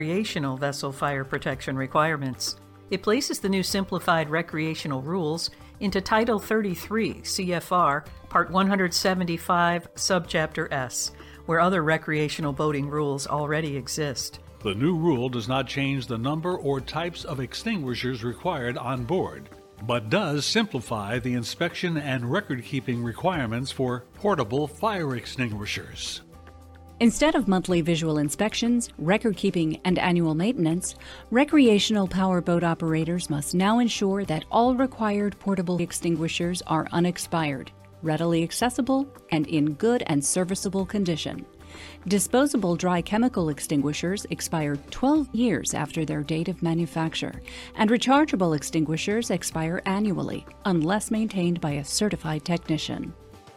recreational vessel fire protection requirements. It places the new simplified recreational rules into Title 33 CFR Part 175 Subchapter S, where other recreational boating rules already exist. The new rule does not change the number or types of extinguishers required on board, but does simplify the inspection and record-keeping requirements for portable fire extinguishers. Instead of monthly visual inspections, record-keeping, and annual maintenance, recreational powerboat operators must now ensure that all required portable extinguishers are unexpired, readily accessible, and in good and serviceable condition. Disposable dry chemical extinguishers expire 12 years after their date of manufacture, and rechargeable extinguishers expire annually, unless maintained by a certified technician.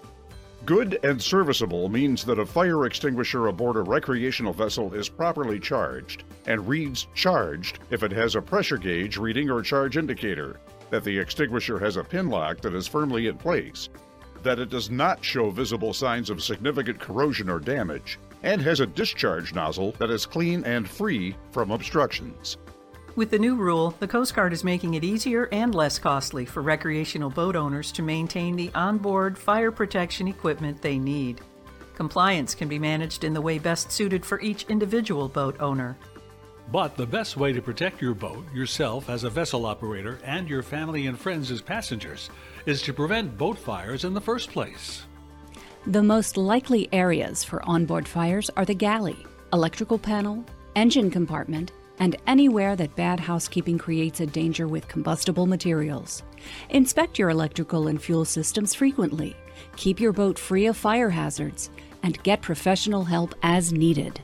Good and serviceable means that a fire extinguisher aboard a recreational vessel is properly charged and reads charged if it has a pressure gauge reading or charge indicator, that the extinguisher has a pin lock that is firmly in place, that it does not show visible signs of significant corrosion or damage, and has a discharge nozzle that is clean and free from obstructions. With the new rule, the Coast Guard is making it easier and less costly for recreational boat owners to maintain the onboard fire protection equipment they need. Compliance can be managed in the way best suited for each individual boat owner. But the best way to protect your boat, yourself as a vessel operator, and your family and friends as passengers is to prevent boat fires in the first place. The most likely areas for onboard fires are the galley, electrical panel, engine compartment, and anywhere that bad housekeeping creates a danger with combustible materials. Inspect your electrical and fuel systems frequently. Keep your boat free of fire hazards, and get professional help as needed.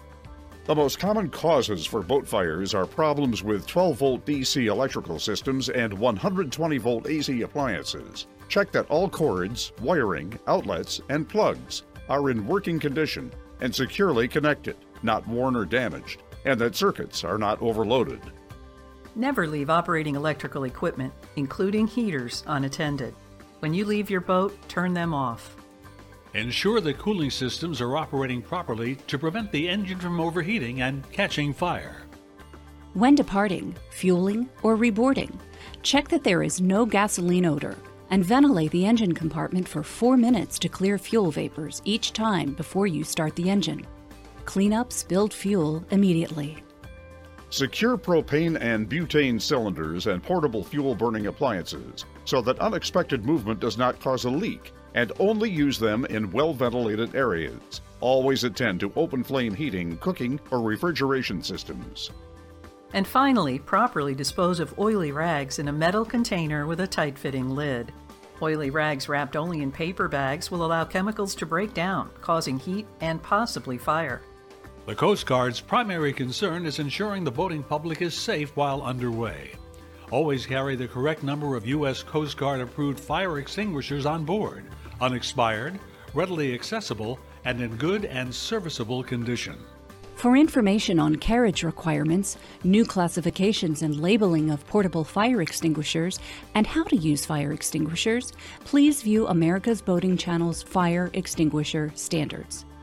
The most common causes for boat fires are problems with 12-volt DC electrical systems and 120-volt AC appliances. Check that all cords, wiring, outlets, and plugs are in working condition and securely connected, not worn or damaged, and that circuits are not overloaded. Never leave operating electrical equipment, including heaters, unattended. When you leave your boat, turn them off. Ensure the cooling systems are operating properly to prevent the engine from overheating and catching fire. When departing, fueling, or reboarding, check that there is no gasoline odor and ventilate the engine compartment for 4 minutes to clear fuel vapors each time before you start the engine. Clean up spilled fuel immediately. Secure propane and butane cylinders and portable fuel-burning appliances so that unexpected movement does not cause a leak, and only use them in well-ventilated areas. Always attend to open flame heating, cooking, or refrigeration systems. And finally, properly dispose of oily rags in a metal container with a tight-fitting lid. Oily rags wrapped only in paper bags will allow chemicals to break down, causing heat and possibly fire. The Coast Guard's primary concern is ensuring the boating public is safe while underway. Always carry the correct number of U.S. Coast Guard approved fire extinguishers on board, unexpired, readily accessible, and in good and serviceable condition. For information on carriage requirements, new classifications and labeling of portable fire extinguishers, and how to use fire extinguishers, please view America's Boating Channel's Fire Extinguisher Standards.